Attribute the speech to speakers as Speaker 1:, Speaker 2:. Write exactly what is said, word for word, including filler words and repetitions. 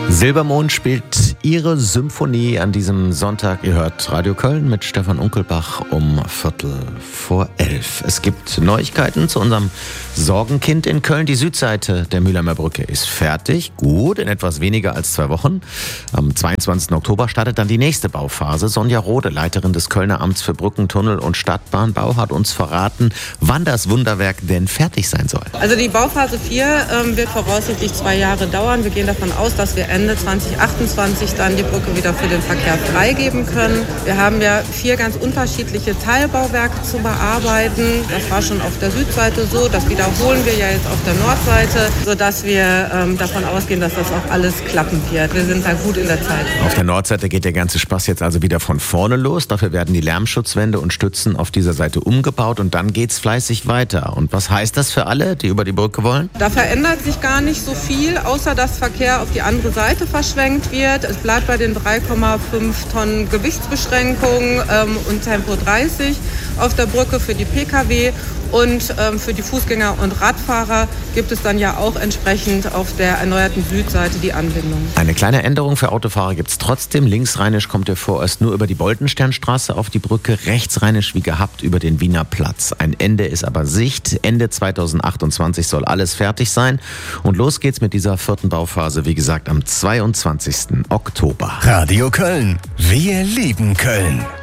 Speaker 1: Silbermond spielt ihre Symphonie an diesem Sonntag. Ihr hört Radio Köln mit Stefan Unkelbach um Viertel vor elf. Es gibt Neuigkeiten zu unserem Sorgenkind in Köln. Die Südseite der Mülheimer Brücke ist fertig. Gut, in etwas weniger als zwei Wochen. Am zweiundzwanzigsten Oktober startet dann die nächste Bauphase. Sonja Rode, Leiterin des Kölner Amts für Brücken, Tunnel und Stadtbahnbau, hat uns verraten, wann das Wunderwerk denn fertig sein soll.
Speaker 2: Also die Bauphase vier ähm, wird voraussichtlich zwei Jahre dauern. Wir gehen davon aus, dass wir Ende zweitausendachtundzwanzig dann die Brücke wieder für den Verkehr freigeben können. Wir haben ja vier ganz unterschiedliche Teilbauwerke zu bearbeiten. Das war schon auf der Südseite so, das wiederholen wir ja jetzt auf der Nordseite, sodass wir ähm, davon ausgehen, dass das auch alles klappen wird. Wir sind da gut in der Zeit.
Speaker 1: Auf der Nordseite geht der ganze Spaß jetzt also wieder von vorne los. Dafür werden die Lärmschutzwände und Stützen auf dieser Seite umgebaut und dann geht's fleißig weiter. Und was heißt das für alle, die über die Brücke wollen?
Speaker 2: Da verändert sich gar nicht so viel, außer dass Verkehr auf die andere Seite verschwenkt wird. Es bleibt bei den drei Komma fünf Tonnen Gewichtsbeschränkung ähm, und Tempo dreißig auf der Brücke für die Pkw. Und ähm, für die Fußgänger und Radfahrer gibt es dann ja auch entsprechend auf der erneuerten Südseite die Anbindung.
Speaker 1: Eine kleine Änderung für Autofahrer gibt es trotzdem. Linksrheinisch kommt ihr vorerst nur über die Boltensternstraße auf die Brücke, rechtsrheinisch wie gehabt über den Wiener Platz. Ein Ende ist aber Sicht. Ende zweitausendachtundzwanzig soll alles fertig sein. Und los geht's mit dieser vierten Bauphase, wie gesagt, am zweiundzwanzigsten Oktober.
Speaker 3: Radio Köln. Wir lieben Köln.